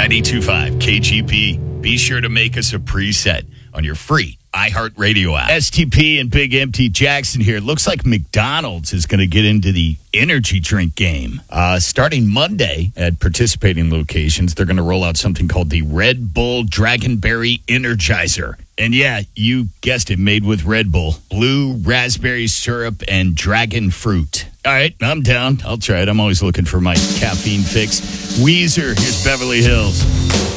92.5 KGP. Be sure to make us a preset on your free iHeartRadio app. STP and Big Empty Jackson here. Looks like McDonald's is going to get into the energy drink game. Starting Monday at participating locations, they're going to roll out something called the Red Bull Dragonberry Energizer. And yeah, you guessed it, made with Red Bull. Blue, raspberry syrup, and dragon fruit. All right, I'm down. I'll try it. I'm always looking for my caffeine fix. Weezer, here's Beverly Hills.